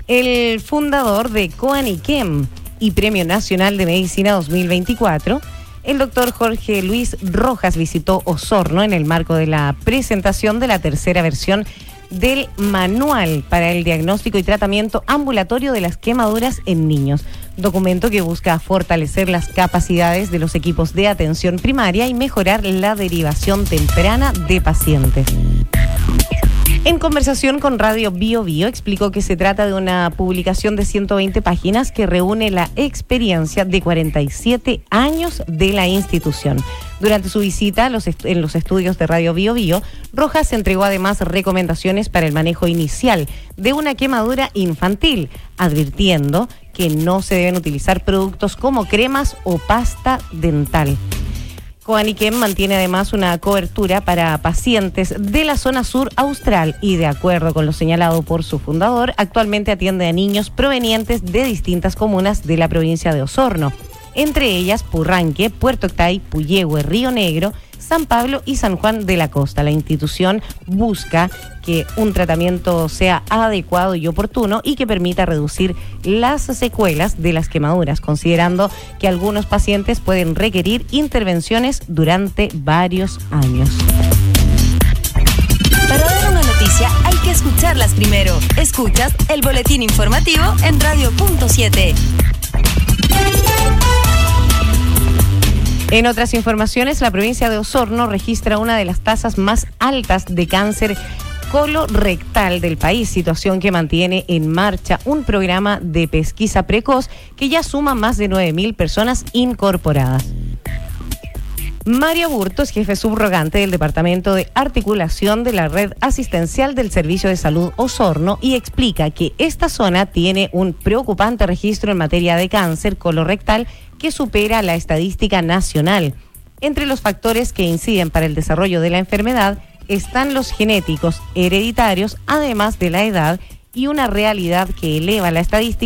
El fundador de Coaniquem y Premio Nacional de Medicina 2024, el doctor Jorge Luis Rojas, visitó Osorno en el marco de la presentación de la tercera versión del Manual para el Diagnóstico y Tratamiento Ambulatorio de las Quemaduras en Niños, documento que busca fortalecer las capacidades de los equipos de atención primaria y mejorar la derivación temprana de pacientes. En conversación con Radio Bio Bio, explicó que se trata de una publicación de 120 páginas que reúne la experiencia de 47 años de la institución. Durante su visita en los estudios de Radio Bio Bio, Rojas entregó además recomendaciones para el manejo inicial de una quemadura infantil, advirtiendo que no se deben utilizar productos como cremas o pasta dental. Coaniquem mantiene además una cobertura para pacientes de la zona sur austral y, de acuerdo con lo señalado por su fundador, actualmente atiende a niños provenientes de distintas comunas de la provincia de Osorno, entre ellas Purranque, Puerto Octay, Puyehue, Río Negro, San Pablo y San Juan de la Costa. La institución busca que un tratamiento sea adecuado y oportuno y que permita reducir las secuelas de las quemaduras, considerando que algunos pacientes pueden requerir intervenciones durante varios años. Para dar una noticia hay que escucharlas primero. Escuchas el boletín informativo en Radio.7. En otras informaciones, la provincia de Osorno registra una de las tasas más altas de cáncer colorectal del país, situación que mantiene en marcha un programa de pesquisa precoz que ya suma más de 9.000 personas incorporadas. Mario Burtos, jefe subrogante del Departamento de Articulación de la Red Asistencial del Servicio de Salud Osorno, y explica que esta zona tiene un preocupante registro en materia de cáncer colorectal que supera la estadística nacional. Entre los factores que inciden para el desarrollo de la enfermedad están los genéticos hereditarios, además de la edad y una realidad que eleva la estadística